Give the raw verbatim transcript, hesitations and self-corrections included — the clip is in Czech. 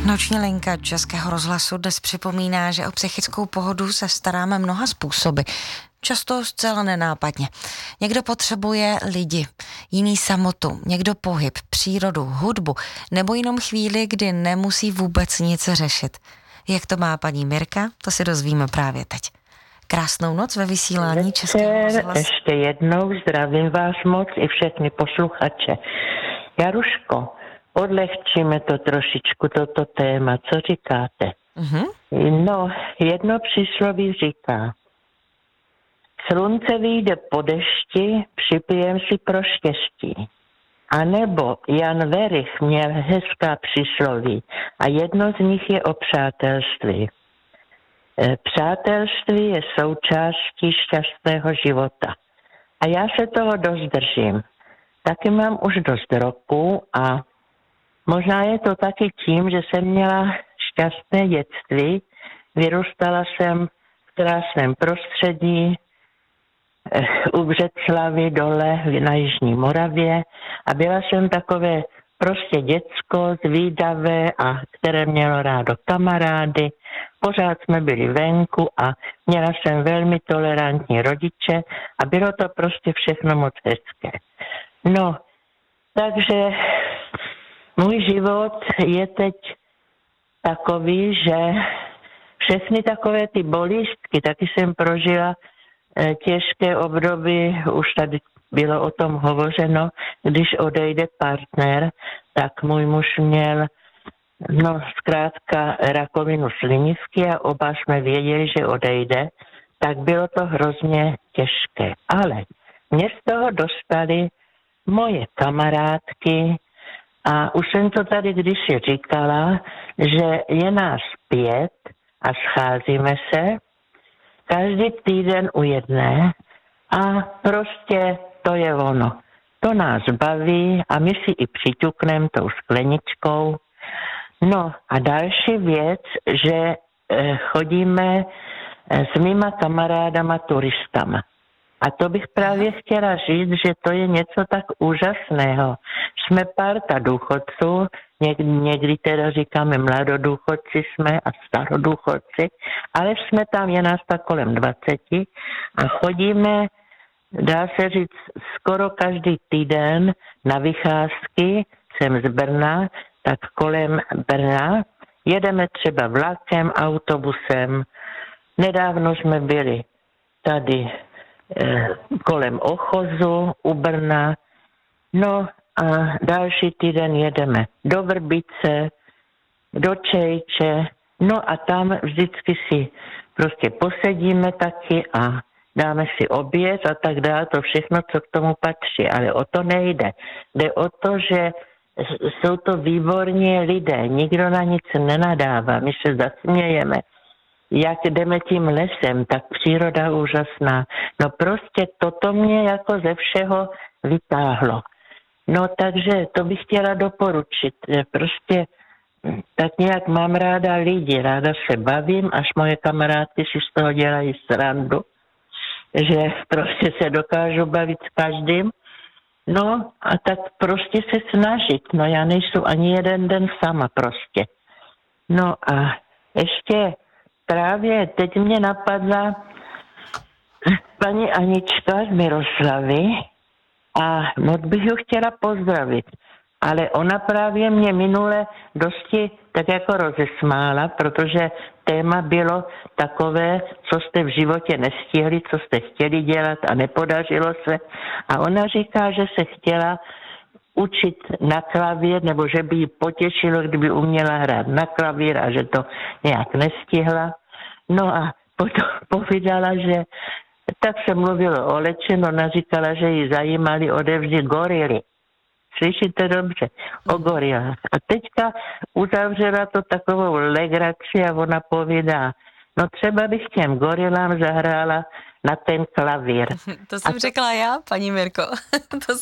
Noční linka Českého rozhlasu dnes připomíná, že o psychickou pohodu se staráme mnoha způsoby. Často zcela nenápadně. Někdo potřebuje lidi, jiný samotu, někdo pohyb, přírodu, hudbu, nebo jenom chvíli, kdy nemusí vůbec nic řešit. Jak to má paní Mirka, to si dozvíme právě teď. Krásnou noc ve vysílání Českého rozhlasu. Ještě jednou zdravím vás moc i všechny posluchače. Jaruško, odlehčíme to trošičku, toto téma. Co říkáte? Uh-huh. No, jedno přísloví říká: slunce vyjde po dešti, připijem si pro štěstí. A nebo Jan Werich měl hezká přísloví a jedno z nich je o přátelství. Přátelství je součástí šťastného života. A já se toho dost držím. Taky mám už dost roku a možná je to taky tím, že jsem měla šťastné dětství. Vyrůstala jsem v krásném prostředí u Břeclavi dole na Jižní Moravě a byla jsem takové prostě děcko zvídavé a které mělo rádo kamarády. Pořád jsme byli venku a měla jsem velmi tolerantní rodiče a bylo to prostě všechno moc hezké. No, takže můj život je teď takový, že všechny takové ty bolístky, taky jsem prožila eh, těžké období, už tady bylo o tom hovořeno, když odejde partner, tak můj muž měl, no zkrátka rakovinu slinivky a oba jsme věděli, že odejde, tak bylo to hrozně těžké. Ale mě z toho dostali moje kamarádky a už jsem to tady kdysi říkala, že je nás pět a scházíme se každý týden u jedné a prostě to je ono. To nás baví a my si i přiťukneme tou skleničkou. No a další věc, že eh, chodíme eh, s mýma kamarádama turistama. A to bych právě chtěla říct, že to je něco tak úžasného. Jsme parta důchodců, někdy, někdy teda říkáme mladodůchodci jsme a starodůchodci, ale jsme tam, je nás tak kolem dvaceti a chodíme, dá se říct, skoro každý týden na vycházky, jsem z Brna, tak kolem Brna, jedeme třeba vlakem, autobusem. Nedávno jsme byli tady eh, kolem Ochozu u Brna, no a další týden jedeme do Vrbice, do Čejče, no a tam vždycky si prostě posedíme taky a dáme si oběd a tak dále, to všechno, co k tomu patří, ale o to nejde. Jde o to, že jsou to výborní lidé, nikdo na nic nenadává, my se zasmějeme. Jak jdeme tím lesem, tak příroda úžasná. No prostě toto mě jako ze všeho vytáhlo. No takže to bych chtěla doporučit. Prostě tak nějak mám ráda lidi, ráda se bavím, až moje kamarádky si z toho dělají srandu, že prostě se dokážu bavit s každým. No a tak prostě se snažit. No já nejsou ani jeden den sama prostě. No a ještě právě teď mě napadla paní Anička z Miroslavy a moc bych ju chtěla pozdravit. Ale ona právě mě minule dosti tak jako rozesmála, protože téma bylo takové, co jste v životě nestihli, co jste chtěli dělat a nepodařilo se. A ona říká, že se chtěla učit na klavír, nebo že by ji potěšilo, kdyby uměla hrát na klavír a že to nějak nestihla. No a potom povídala, že tak se mluvilo o Lečen, ona říkala, že ji zajímali odevždy gorily. Slyšíte dobře? O gorilách. A teďka uzavřela to takovou legraci a ona povídá, no třeba bych těm gorilám zahrála na ten klavír. To jsem a řekla já, paní Mirko. To